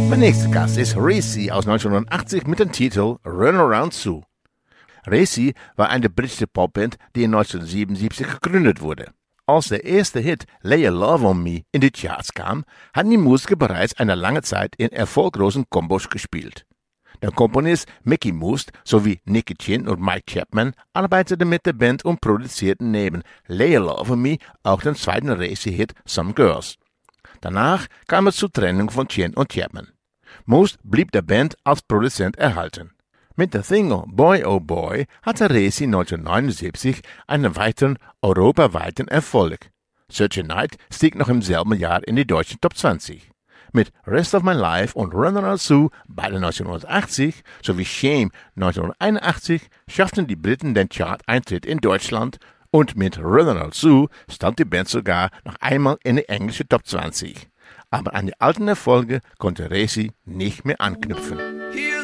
Mein nächster Gast ist Racey aus 1980 mit dem Titel Run Around Sue. Racey war eine britische Popband, die in 1977 gegründet wurde. Als der erste Hit Lay Your Love on Me in die Charts kam, hatten die Musiker bereits eine lange Zeit in erfolglosen Kombos gespielt. Der Komponist Mickey Moose sowie Nicky Chinn und Mike Chapman arbeiteten mit der Band und produzierten neben Lay Your Love on Me auch den zweiten Racey-Hit Some Girls. Danach kam es zur Trennung von Chinn und Chapman. Moose blieb der Band als Produzent erhalten. Mit der Single Boy Oh Boy hatte Racey 1979 einen weiteren europaweiten Erfolg. Such a Night stieg noch im selben Jahr in die deutschen Top 20. Mit Rest of My Life und Run Around Sue, beide 1980, sowie Shame 1981 schafften die Briten den Chart-Eintritt in Deutschland und mit Run Around Sue stand die Band sogar noch einmal in die englische Top 20. Aber an die alten Erfolge konnte Racey nicht mehr anknüpfen. Here